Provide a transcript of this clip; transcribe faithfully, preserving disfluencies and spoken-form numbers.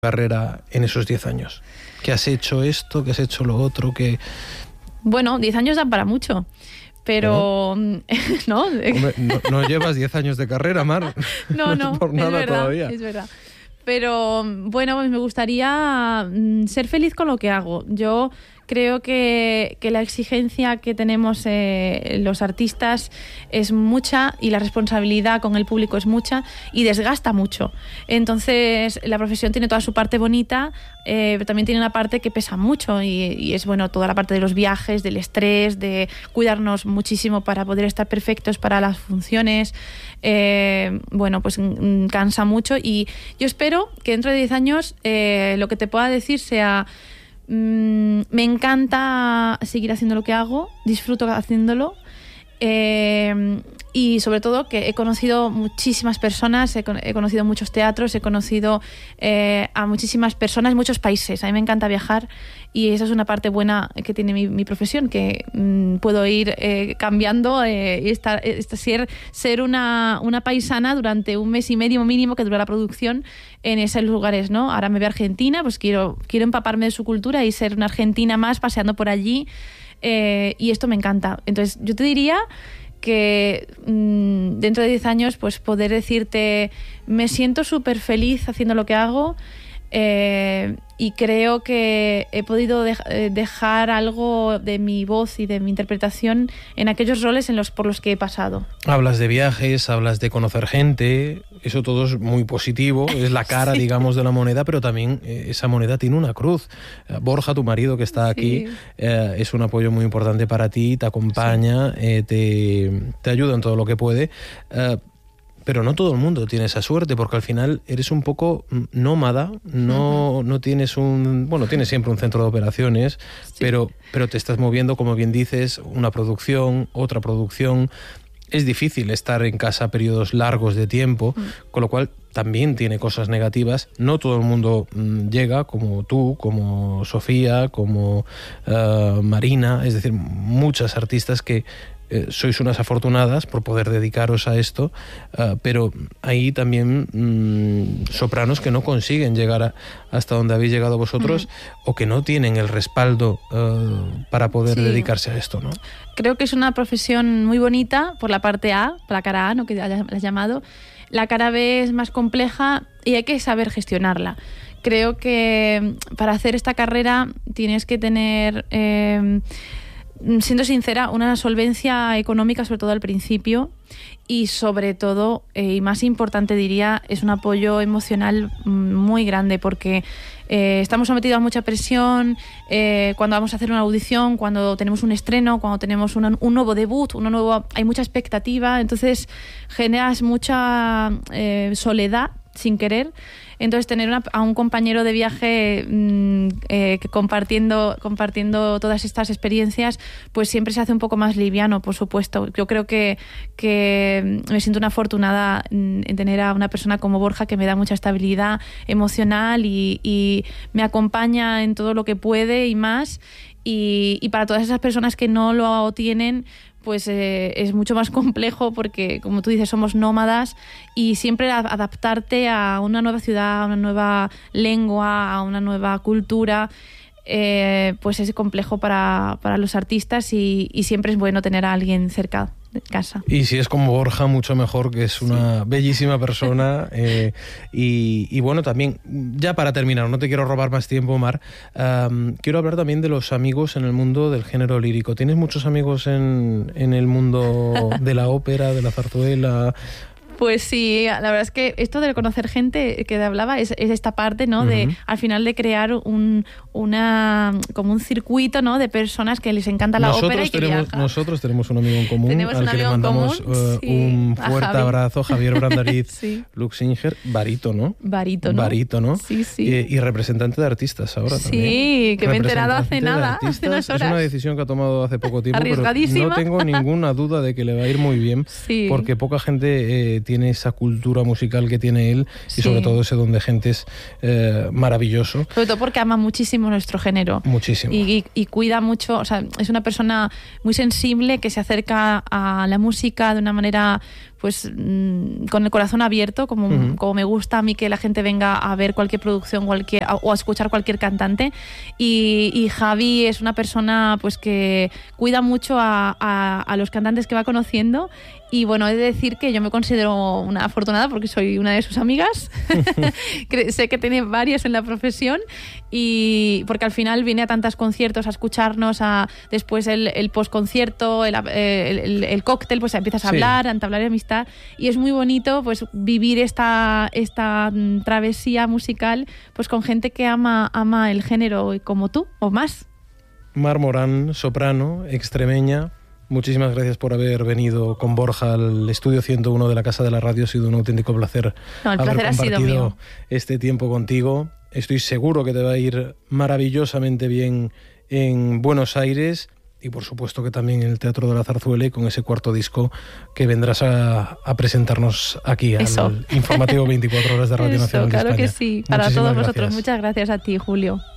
carrera en esos diez años? ¿Que has hecho esto, que has hecho lo otro? Que Bueno, diez años dan para mucho, pero... ¿No? ¿No? Hombre, no, no llevas diez años de carrera, Mar. No, no, Por nada es verdad, todavía. es verdad. Pero bueno, pues me gustaría ser feliz con lo que hago. Yo creo que, que la exigencia que tenemos eh, los artistas es mucha y la responsabilidad con el público es mucha y desgasta mucho. Entonces la profesión tiene toda su parte bonita, eh, pero también tiene una parte que pesa mucho y, y es bueno toda la parte de los viajes, del estrés, de cuidarnos muchísimo para poder estar perfectos para las funciones. Eh, bueno, pues mm, cansa mucho y yo espero que dentro de diez años eh, lo que te pueda decir sea mmm, me encanta seguir haciendo lo que hago, disfruto haciéndolo eh, y sobre todo que he conocido muchísimas personas, he, con, he conocido muchos teatros, he conocido eh, a muchísimas personas, muchos países. A mí me encanta viajar y esa es una parte buena que tiene mi, mi profesión, que mmm, puedo ir eh, cambiando eh, y estar, estar, ser, ser una, una paisana durante un mes y medio mínimo que dura la producción en esos lugares, ¿no? Ahora me voy a Argentina, pues quiero, quiero empaparme de su cultura y ser una argentina más paseando por allí eh, y esto me encanta. Entonces yo te diría que mmm, dentro de diez años pues poder decirte me siento súper feliz haciendo lo que hago eh, y creo que he podido de- dejar algo de mi voz y de mi interpretación en aquellos roles en los, por los que he pasado. Hablas de viajes, hablas de conocer gente, eso todo es muy positivo, es la cara, sí, digamos, de la moneda, pero también eh, esa moneda tiene una cruz. Eh, Borja, tu marido que está aquí, sí, eh, es un apoyo muy importante para ti, te acompaña, sí, eh, te, te ayuda en todo lo que puede. Eh, Pero no todo el mundo tiene esa suerte, porque al final eres un poco nómada, no, uh-huh. no tienes un... Bueno, tienes siempre un centro de operaciones, sí, pero, pero te estás moviendo, como bien dices, una producción, otra producción. Es difícil estar en casa periodos largos de tiempo, uh-huh. con lo cual también tiene cosas negativas. No todo el mundo mmm, llega, como tú, como Sofía, como uh, Marina, es decir, muchas artistas que Eh, sois unas afortunadas por poder dedicaros a esto, uh, pero hay también mmm, sopranos que no consiguen llegar a, hasta donde habéis llegado vosotros, mm. o que no tienen el respaldo uh, para poder sí. dedicarse a esto, ¿no? Creo que es una profesión muy bonita por la parte A, por la cara A, ¿no?, que la has llamado. La cara B es más compleja y hay que saber gestionarla. Creo que para hacer esta carrera tienes que tener... Eh, siendo sincera, una solvencia económica, sobre todo al principio, y sobre todo, eh, y más importante diría, es un apoyo emocional muy grande, porque eh, estamos sometidos a mucha presión eh, cuando vamos a hacer una audición, cuando tenemos un estreno, cuando tenemos una, un nuevo debut, uno nuevo, hay mucha expectativa, entonces generas mucha eh, soledad sin querer. Entonces tener una, a un compañero de viaje mmm, eh, que compartiendo, compartiendo todas estas experiencias, pues siempre se hace un poco más liviano, por supuesto. Yo creo que, que me siento una afortunada en tener a una persona como Borja, que me da mucha estabilidad emocional y, y me acompaña en todo lo que puede y más. Y, y para todas esas personas que no lo tienen, pues eh, es mucho más complejo, porque, como tú dices, somos nómadas y siempre adaptarte a una nueva ciudad, a una nueva lengua, a una nueva cultura, eh, pues es complejo para, para los artistas y, y siempre es bueno tener a alguien cerca de casa. Y si es como Borja, mucho mejor, que es una sí. bellísima persona. eh, y, y bueno, también, ya para terminar, no te quiero robar más tiempo, Mar, um, quiero hablar también de los amigos en el mundo del género lírico. ¿Tienes muchos amigos en, en el mundo de la ópera, de la zarzuela? Pues sí, la verdad es que esto de conocer gente que hablaba es, es esta parte, ¿no? Uh-huh. De al final de crear un una como un circuito, ¿no?, de personas que les encanta la nosotros ópera y que tenemos, viajan. Nosotros tenemos un amigo en común, tenemos al un que le amigo en mandamos común, uh, sí, un fuerte Javi. abrazo, Javier Brandariz sí. Luxinger, barítono. Barítono. Barítono. Sí, sí. Y, y representante de artistas ahora sí, también. Sí, que me he enterado hace nada, artistas, hace unas horas. Es una decisión que ha tomado hace poco tiempo, pero no tengo ninguna duda de que le va a ir muy bien, sí. porque poca gente eh, tiene esa cultura musical que tiene él, sí. y sobre todo ese don de gente es eh, maravilloso. Sobre todo porque ama muchísimo nuestro género. Muchísimo. Y, y, y cuida mucho, o sea, es una persona muy sensible que se acerca a la música de una manera pues mm, con el corazón abierto, como, uh-huh. como me gusta a mí que la gente venga a ver cualquier producción cualquier, o a escuchar cualquier cantante. Y, y Javi es una persona pues que cuida mucho a, a, a los cantantes que va conociendo. Y bueno, he de decir que yo me considero una afortunada porque soy una de sus amigas. Sé que tiene varias en la profesión, y porque al final viene a tantos conciertos a escucharnos, a después el, el postconcierto, el, el, el, el cóctel, pues empiezas a sí. hablar, a entablar amistad, y es muy bonito pues vivir esta, esta travesía musical pues con gente que ama, ama el género como tú o más. Mar Morán, soprano, extremeña. Muchísimas gracias por haber venido con Borja al estudio ciento uno de la Casa de la Radio. Ha sido un auténtico placer, no, el haber placer compartido ha sido mío. este tiempo contigo. Estoy seguro que te va a ir maravillosamente bien en Buenos Aires, y por supuesto que también en el Teatro de la Zarzuela, y con ese cuarto disco que vendrás a, a presentarnos aquí Eso. al informativo veinticuatro horas de Radio Eso, Nacional de claro España. Que sí, para Muchísimas todos vosotros. gracias. Muchas gracias a ti, Julio.